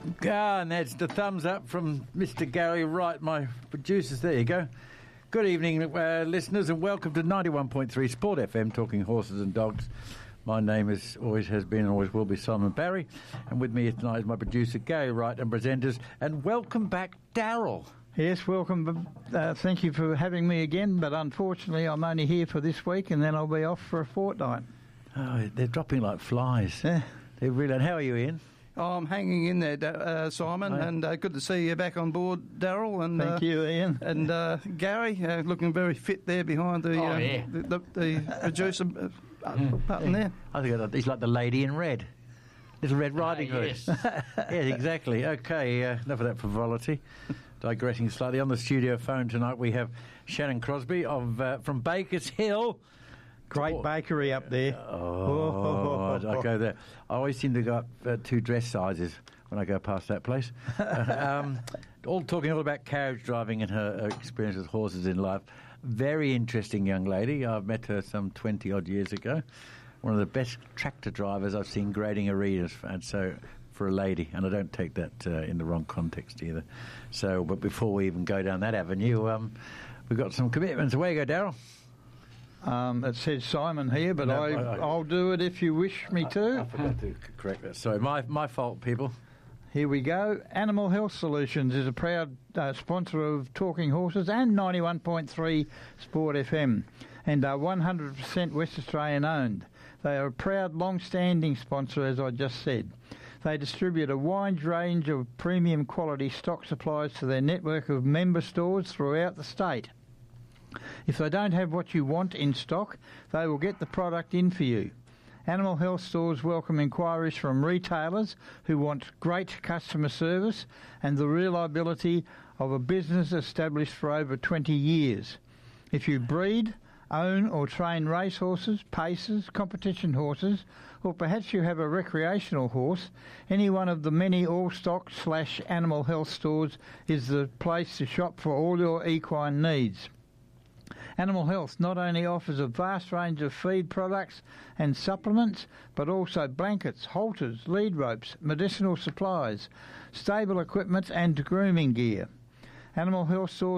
And that's the thumbs up from Mr. Gary Wright, my producers. There you go. Good evening, listeners, and welcome to 91.3 Sport FM, talking horses and dogs. My name always has been and always will be Simon Barry, and with me tonight is my producer Gary Wright and presenters. And welcome back, Daryl. Yes, welcome. Thank you for having me again, but unfortunately I'm only here for this week and then I'll be off for a fortnight. Oh, they're dropping like flies. Yeah. They're really. And how are you, Ian? Oh, I'm hanging in there, Simon, and good to see you back on board, Daryl. And thank you, Ian. And Gary, looking very fit there behind the the producer button there. I think he's like the lady in red. Little Red Riding Hood. Yes. Yeah, exactly. Okay, enough of that frivolity. Digressing slightly, on the studio phone tonight we have Shannon Crosby from Bakers Hill. Great bakery up there. Oh, I go there. I always seem to go up 2 dress sizes when I go past that place. Talking all about carriage driving and her experience with horses in life. Very interesting young lady. I've met her some 20-odd years ago. One of the best tractor drivers I've seen grading arenas, and so for a lady, and I don't take that in the wrong context either. So, but before we even go down that avenue, we've got some commitments. Away you go, Daryl. It says Simon here, but I'll do it if you wish me to. I forgot to correct that. Sorry, my fault, people. Here we go. Animal Health Solutions is a proud sponsor of Talking Horses and 91.3 Sport FM, and are 100% West Australian owned. They are a proud, long-standing sponsor, as I just said. They distribute a wide range of premium quality stock supplies to their network of member stores throughout the state. If they don't have what you want in stock, they will get the product in for you. Animal health stores welcome inquiries from retailers who want great customer service and the reliability of a business established for over 20 years. If you breed, own or train racehorses, paces, competition horses, or perhaps you have a recreational horse, any one of the many all-stock/animal health stores is the place to shop for all your equine needs. Animal Health not only offers a vast range of feed products and supplements, but also blankets, halters, lead ropes, medicinal supplies, stable equipment and grooming gear. Animal Health stores